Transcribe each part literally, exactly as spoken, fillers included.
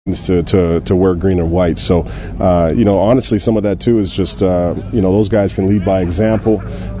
To, to to wear green and white. So, uh, you know, honestly, some of that too is just, uh, you know, those guys can lead by example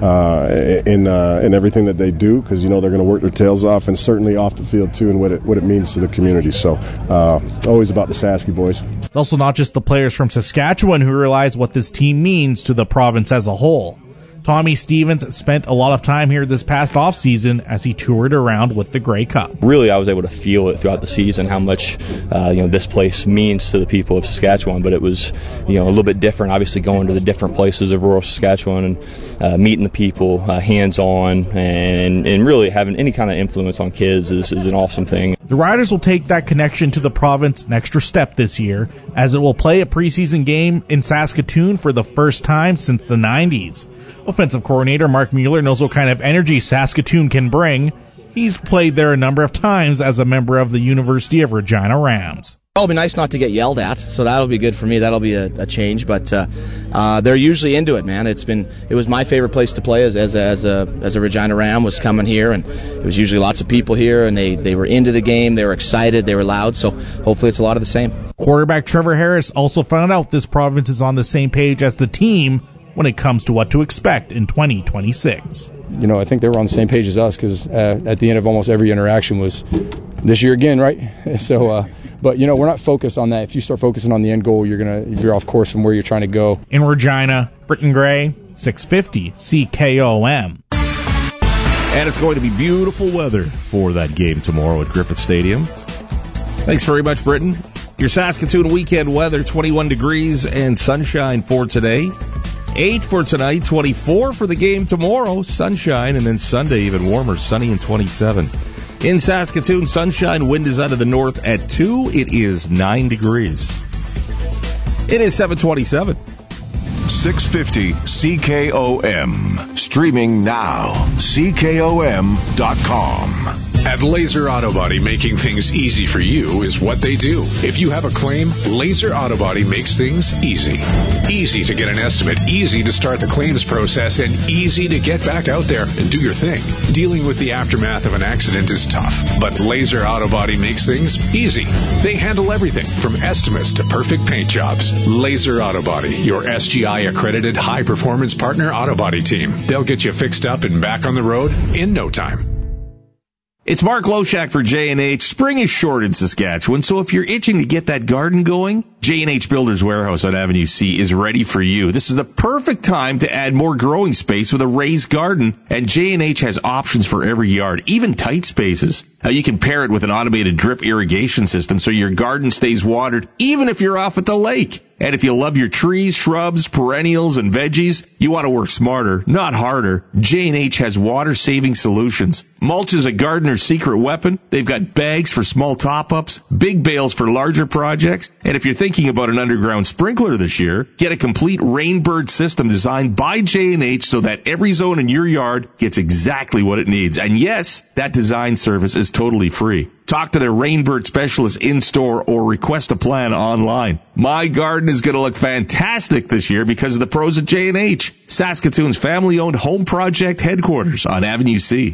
uh, in uh, in everything that they do, because you know they're going to work their tails off, and certainly off the field too, and what it what it means to the community. So, uh, always about the Sasky boys. It's also not just the players from Saskatchewan who realize what this team means to the province as a whole. Tommy Stevens spent a lot of time here this past offseason as he toured around with the Grey Cup. Really, I was able to feel it throughout the season, how much uh, you know this place means to the people of Saskatchewan. But it was you know a little bit different, obviously going to the different places of rural Saskatchewan and uh, meeting the people uh, hands-on, and, and really having any kind of influence on kids is, is an awesome thing. The Riders will take that connection to the province an extra step this year, as it will play a preseason game in Saskatoon for the first time since the nineties. Offensive coordinator Mark Mueller knows what kind of energy Saskatoon can bring. He's played there a number of times as a member of the University of Regina Rams. It'll be nice not to get yelled at, so that'll be good for me. That'll be a, a change, but uh, uh, they're usually into it, man. It's been it was my favorite place to play as as a, as a as a Regina Ram was coming here, and it was usually lots of people here, and they they were into the game, they were excited, they were loud. So hopefully it's a lot of the same. Quarterback Trevor Harris also found out this province is on the same page as the team when it comes to what to expect in twenty twenty-six. You know, I think they were on the same page as us, because uh, at the end of almost every interaction was this year again, right? so, uh, but you know, we're not focused on that. If you start focusing on the end goal, you're gonna you're off course from where you're trying to go. In Regina, Britton Gray, six fifty C K O M. And it's going to be beautiful weather for that game tomorrow at Griffith Stadium. Thanks very much, Britton. Your Saskatoon weekend weather, twenty-one degrees and sunshine for today. eight for tonight, twenty-four for the game tomorrow, sunshine, and then Sunday even warmer, sunny and twenty-seven. In Saskatoon, sunshine, wind is out of the north at two. It is nine degrees. It is seven twenty-seven. six fifty C K O M. Streaming now. C K O M dot com. At Laser Auto Body, making things easy for you is what they do. If you have a claim, Laser Auto Body makes things easy. Easy to get an estimate, easy to start the claims process, and easy to get back out there and do your thing. Dealing with the aftermath of an accident is tough, but Laser Auto Body makes things easy. They handle everything from estimates to perfect paint jobs. Laser Auto Body, your S G I-accredited high-performance partner auto body team. They'll get you fixed up and back on the road in no time. It's Mark Loshak for J and H. Spring is short in Saskatchewan, so if you're itching to get that garden going, J and H Builders Warehouse on Avenue C is ready for you. This is the perfect time to add more growing space with a raised garden, and J and H has options for every yard, even tight spaces. Now, you can pair it with an automated drip irrigation system so your garden stays watered even if you're off at the lake. And if you love your trees, shrubs, perennials, and veggies, you want to work smarter, not harder. J and H has water-saving solutions. Mulch is a gardener's secret weapon. They've got bags for small top-ups, big bales for larger projects. And if you're thinking about an underground sprinkler this year, get a complete Rainbird system designed by J and H so that every zone in your yard gets exactly what it needs. And yes, that design service is totally free. Talk to their Rainbird specialist in-store or request a plan online. My garden is going to look fantastic this year because of the pros at J and H, Saskatoon's family-owned home project headquarters on Avenue C.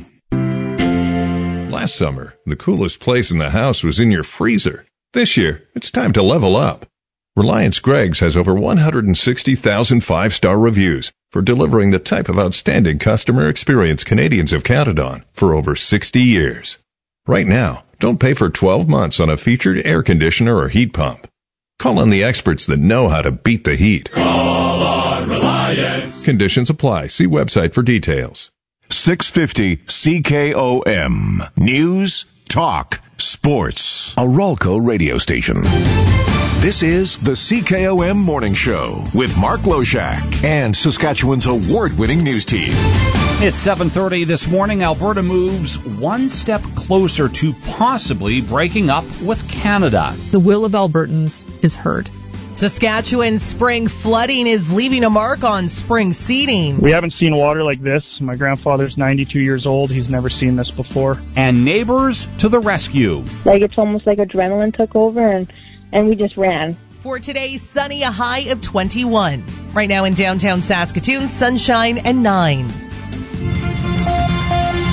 Last summer, the coolest place in the house was in your freezer. This year, it's time to level up. Reliance Greggs has over one hundred sixty thousand five-star reviews for delivering the type of outstanding customer experience Canadians have counted on for over sixty years. Right now, don't pay for twelve months on a featured air conditioner or heat pump. Call on the experts that know how to beat the heat. Call on Reliance. Conditions apply. See website for details. six fifty C K O M. News, talk, sports. A Rolco radio station. This is the C K O M Morning Show with Mark Loshak and Saskatchewan's award-winning news team. It's seven thirty this morning. Alberta moves one step closer to possibly breaking up with Canada. The will of Albertans is heard. Saskatchewan's spring flooding is leaving a mark on spring seeding. We haven't seen water like this. My grandfather's ninety-two years old. He's never seen this before. And neighbors to the rescue. Like it's almost like adrenaline took over and, and we just ran. For today's sunny, a high of twenty-one. Right now in downtown Saskatoon, sunshine and nine.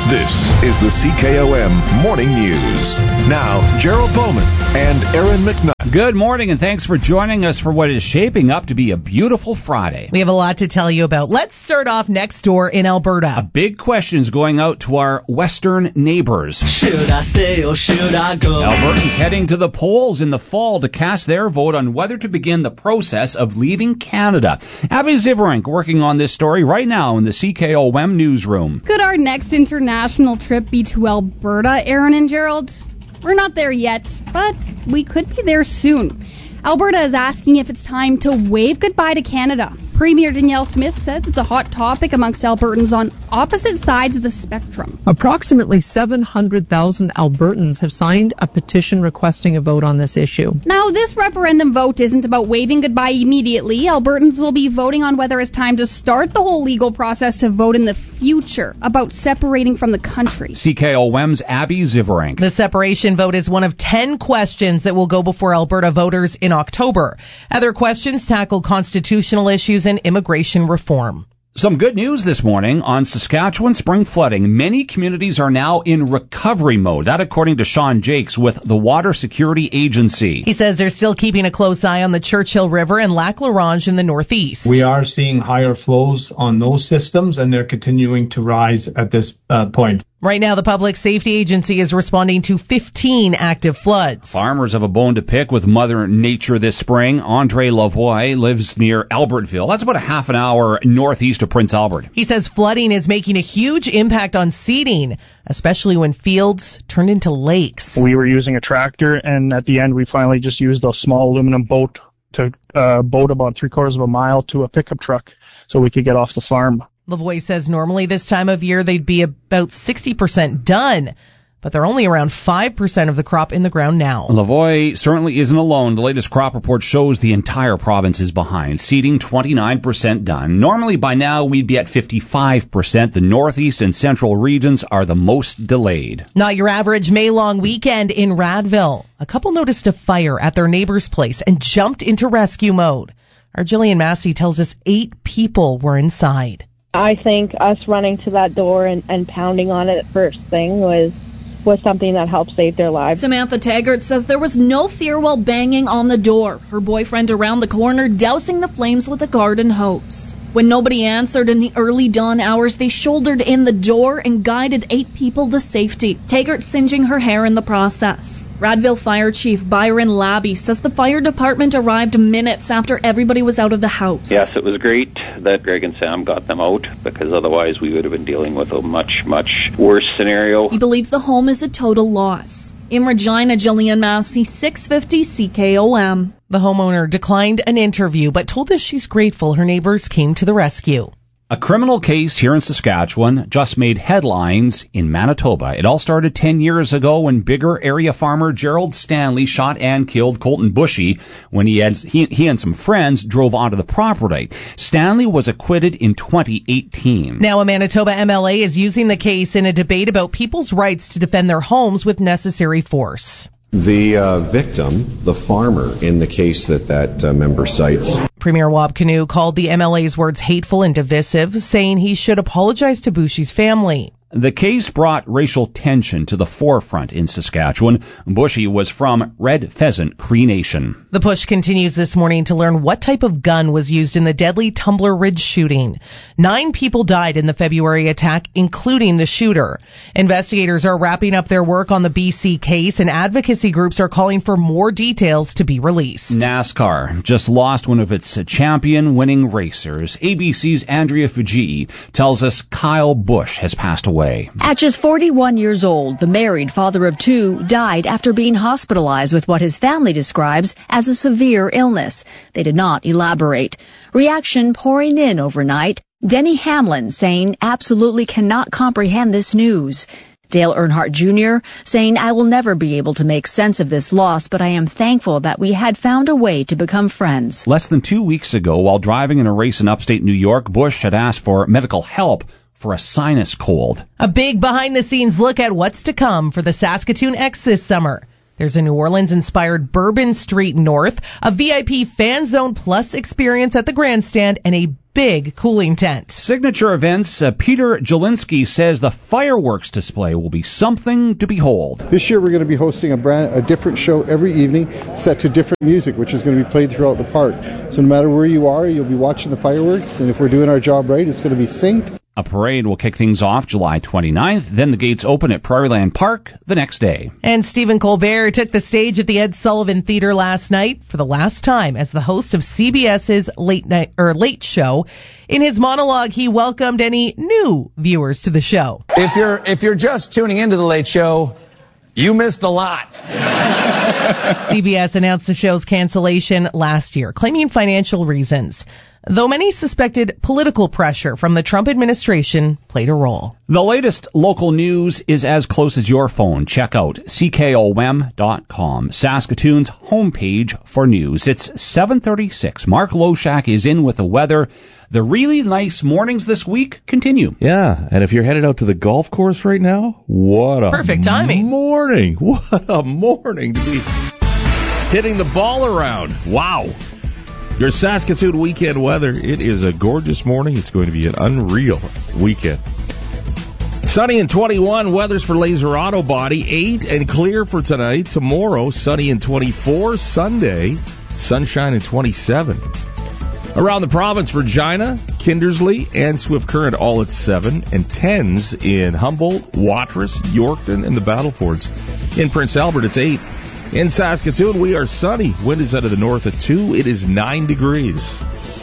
This is the C K O M Morning News. Now, Gerald Bowman and Aaron McNutt. Good morning, and thanks for joining us for what is shaping up to be a beautiful Friday. We have a lot to tell you about. Let's start off next door in Alberta. A big question is going out to our western neighbors. Should I stay or should I go? Albertans heading to the polls in the fall to cast their vote on whether to begin the process of leaving Canada. Abby Zivorenk working on this story right now in the C K O M newsroom. Could our next international trip be to Alberta, Aaron and Gerald? We're not there yet, but we could be there soon. Alberta is asking if it's time to wave goodbye to Canada. Premier Danielle Smith says it's a hot topic amongst Albertans on opposite sides of the spectrum. Approximately seven hundred thousand Albertans have signed a petition requesting a vote on this issue. Now, this referendum vote isn't about waving goodbye immediately. Albertans will be voting on whether it's time to start the whole legal process to vote in the future about separating from the country. C K O M's Abby Zivorenk. The separation vote is one of ten questions that will go before Alberta voters in October. Other questions tackle constitutional issues and immigration reform. Some good news this morning on Saskatchewan spring flooding. Many communities are now in recovery mode. That according to Sean Jakes with the Water Security Agency. He says they're still keeping a close eye on the Churchill River and Lac La Ronge in the northeast. We are seeing higher flows on those systems, and they're continuing to rise at this uh, point. Right now, the Public Safety Agency is responding to fifteen active floods. Farmers have a bone to pick with Mother Nature this spring. Andre Lavoie lives near Albertville. That's about a half an hour northeast of Prince Albert. He says flooding is making a huge impact on seeding, especially when fields turned into lakes. We were using a tractor, and at the end, we finally just used a small aluminum boat to uh, boat about three quarters of a mile to a pickup truck so we could get off the farm. Lavoie says normally this time of year they'd be about sixty percent done, but they're only around five percent of the crop in the ground now. Lavoie certainly isn't alone. The latest crop report shows the entire province is behind. Seeding twenty-nine percent done. Normally by now we'd be at fifty-five percent. The northeast and central regions are the most delayed. Not your average May-long weekend in Radville. A couple noticed a fire at their neighbor's place and jumped into rescue mode. Our Jillian Massey tells us eight people were inside. I think us running to that door and, and pounding on it first thing was was something that helped save their lives. Samantha Taggart says there was no fear while banging on the door. Her boyfriend around the corner dousing the flames with a garden hose. When nobody answered in the early dawn hours, they shouldered in the door and guided eight people to safety. Taggart singeing her hair in the process. Radville Fire Chief Byron Labby says the fire department arrived minutes after everybody was out of the house. Yes, it was great that Greg and Sam got them out, because otherwise we would have been dealing with a much, much worse scenario. He believes the home is a total loss. In Regina, Jillian Massey, six fifty C K O M. The homeowner declined an interview, but told us she's grateful her neighbors came to the rescue. A criminal case here in Saskatchewan just made headlines in Manitoba. It all started ten years ago when Bigger area farmer Gerald Stanley shot and killed Colton Bushy when he, had, he, he and some friends drove onto the property. Stanley was acquitted in twenty eighteen. Now a Manitoba M L A is using the case in a debate about people's rights to defend their homes with necessary force. The uh, victim, the farmer, in the case that that uh, member cites. Premier Wab Kinew called the M L A's words hateful and divisive, saying he should apologize to Bushy's family. The case brought racial tension to the forefront in Saskatchewan. Bushy was from Red Pheasant Cree Nation. The push continues this morning to learn what type of gun was used in the deadly Tumbler Ridge shooting. Nine people died in the February attack, including the shooter. Investigators are wrapping up their work on the B C case, and advocacy groups are calling for more details to be released. NASCAR just lost one of its champion-winning racers. A B C's Andrea Fujii tells us Kyle Busch has passed away. At just forty-one years old, the married father of two died after being hospitalized with what his family describes as a severe illness. They did not elaborate. Reaction pouring in overnight. Denny Hamlin saying absolutely cannot comprehend this news. Dale Earnhardt Junior saying, I will never be able to make sense of this loss, but I am thankful that we had found a way to become friends. Less than two weeks ago, while driving in a race in upstate New York, Busch had asked for medical help for a sinus cold. A big behind-the-scenes look at what's to come for the Saskatoon X this summer. There's a New Orleans-inspired Bourbon Street North, a V I P Fan Zone Plus experience at the grandstand, and a big cooling tent. Signature events, uh, Peter Jelinski says the fireworks display will be something to behold. This year we're going to be hosting a brand, a different show every evening set to different music, which is going to be played throughout the park. So no matter where you are, you'll be watching the fireworks, and if we're doing our job right, it's going to be synced. A parade will kick things off July twenty-ninth. Then the gates open at Prairieland Park the next day. And Stephen Colbert took the stage at the Ed Sullivan Theater last night for the last time as the host of CBS's Late Night or Late Show. In his monologue, he welcomed any new viewers to the show. If you're if you're just tuning into the Late Show, you missed a lot. C B S announced the show's cancellation last year, claiming financial reasons, though many suspected political pressure from the Trump administration played a role. The latest local news is as close as your phone. Check out C K O M dot com, Saskatoon's homepage for news. It's seven thirty-six. Mark Loshak is in with the weather. The really nice mornings this week continue. Yeah, and if you're headed out to the golf course right now, what a perfect timing. Morning. What a morning to be hitting the ball around. Wow. Your Saskatoon weekend weather, it is a gorgeous morning. It's going to be an unreal weekend. Sunny and twenty-one, weather's for Laser Auto Body, eight and clear for tonight. Tomorrow, sunny and twenty-four. Sunday, sunshine and twenty-seven. Around the province, Regina, Kindersley, and Swift Current all at seven, and tens in Humboldt, Watrous, Yorkton, and the Battlefords. In Prince Albert, it's eight. In Saskatoon, we are sunny. Wind is out of the north at two. It is nine degrees.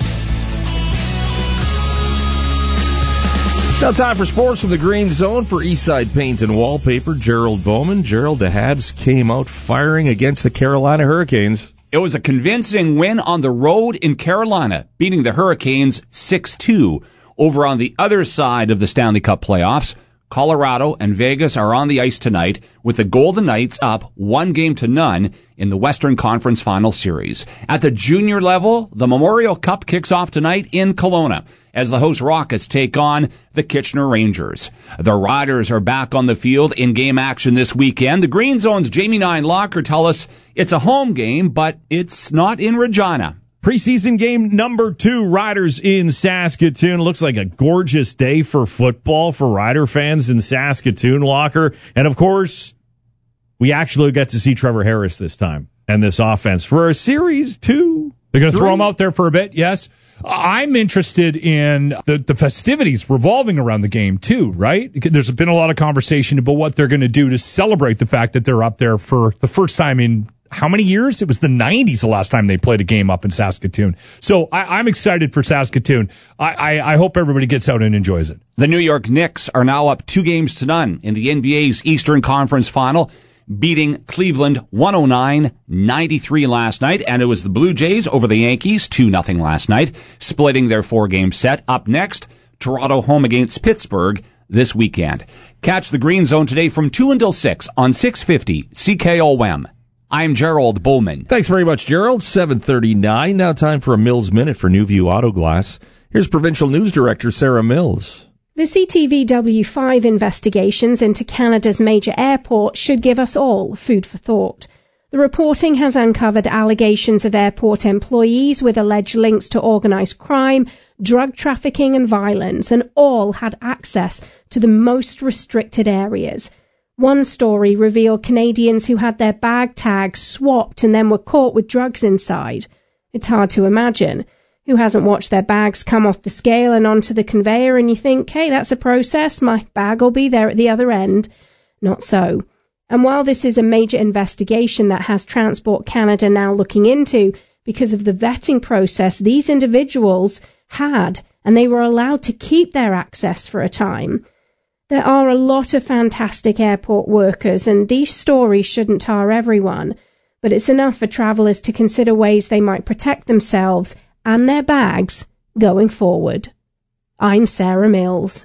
Now time for sports from the Green Zone for Eastside Paint and Wallpaper. Gerald Bowman. Gerald, the Habs came out firing against the Carolina Hurricanes. It was a convincing win on the road in Carolina, beating the Hurricanes six two. Over on the other side of the Stanley Cup playoffs, Colorado and Vegas are on the ice tonight with the Golden Knights up one game to none in the Western Conference Final Series. At the junior level, the Memorial Cup kicks off tonight in Kelowna as the host Rockets take on the Kitchener Rangers. The Riders are back on the field in game action this weekend. The Green Zone's Jamie Nine Locker tell us it's a home game, but it's not in Regina. Preseason game number two, Riders in Saskatoon. Looks like a gorgeous day for football for Rider fans in Saskatoon, Locker. And, of course, we actually get to see Trevor Harris this time and this offense for a series two. They're going to throw him out there for a bit, yes. I'm interested in the, the festivities revolving around the game, too, right? There's been a lot of conversation about what they're going to do to celebrate the fact that they're up there for the first time in how many years? It was the nineties the last time they played a game up in Saskatoon. So I, I'm excited for Saskatoon. I, I, I hope everybody gets out and enjoys it. The New York Knicks are now up two games to none in the N B A's Eastern Conference Final, beating Cleveland one oh nine ninety-three last night, and it was the Blue Jays over the Yankees two nothing last night, splitting their four-game set. Up next, Toronto home against Pittsburgh this weekend. Catch the Green Zone today from two until six on six fifty C K O M. I'm Gerald Bowman. Thanks very much, Gerald. seven thirty-nine. Now time for a Mills Minute for Newview Auto Glass. Here's Provincial News Director Sarah Mills. The C T V W five investigations into Canada's major airport should give us all food for thought. The reporting has uncovered allegations of airport employees with alleged links to organised crime, drug trafficking and violence, and all had access to the most restricted areas. One story revealed Canadians who had their bag tags swapped and then were caught with drugs inside. It's hard to imagine. Who hasn't watched their bags come off the scale and onto the conveyor and you think, hey, that's a process, my bag will be there at the other end? Not so. And while this is a major investigation that has Transport Canada now looking into, because of the vetting process these individuals had, and they were allowed to keep their access for a time. There are a lot of fantastic airport workers, and these stories shouldn't tar everyone, but it's enough for travellers to consider ways they might protect themselves and their bags going forward. I'm Sarah Mills.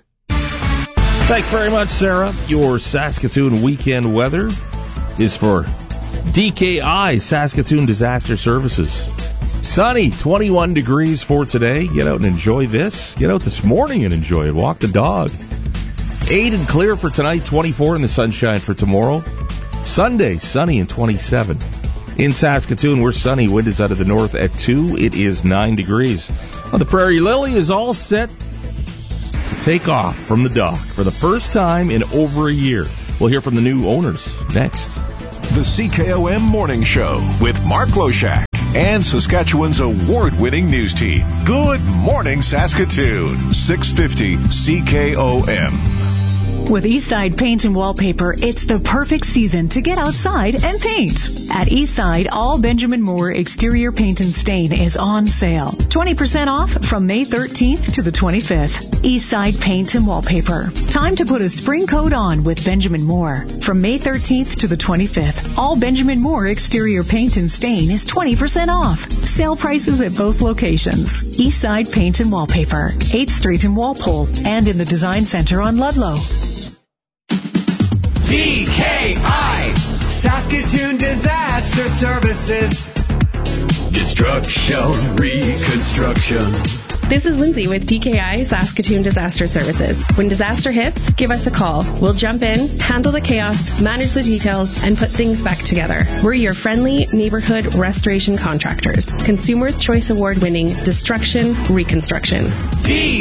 Thanks very much, Sarah. Your Saskatoon weekend weather is for D K I, Saskatoon Disaster Services. Sunny, twenty-one degrees for today. Get out and enjoy this. Get out this morning and enjoy it. Walk the dog. eight and clear for tonight, twenty-four in the sunshine for tomorrow. Sunday, sunny and twenty-seven. In Saskatoon, we're sunny. Wind is out of the north at two. It is nine degrees. Well, the Prairie Lily is all set to take off from the dock for the first time in over a year. We'll hear from the new owners next. The C K O M Morning Show with Mark Loshak and Saskatchewan's award-winning news team. Good morning, Saskatoon. six fifty C K O M. With Eastside Paint and Wallpaper, it's the perfect season to get outside and paint. At Eastside, all Benjamin Moore exterior paint and stain is on sale. twenty percent off from May thirteenth to the twenty-fifth. Eastside Paint and Wallpaper. Time to put a spring coat on with Benjamin Moore. From May thirteenth to the twenty-fifth, all Benjamin Moore exterior paint and stain is twenty percent off. Sale prices at both locations. Eastside Paint and Wallpaper, eighth Street in Walpole, and in the Design Center on Ludlow. D K I, Saskatoon Disaster Services. Destruction, reconstruction. This is Lindsay with D K I Saskatoon Disaster Services. When disaster hits, give us a call. We'll jump in, handle the chaos, manage the details, and put things back together. We're your friendly neighborhood restoration contractors. Consumers' Choice Award winning Destruction Reconstruction. D